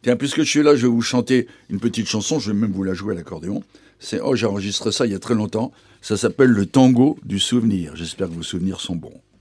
Tiens, puisque je suis là, je vais vous chanter une petite chanson, je vais même vous la jouer à l'accordéon. J'ai enregistré ça il y a très longtemps. Ça s'appelle le tango du souvenir. J'espère que vos souvenirs sont bons.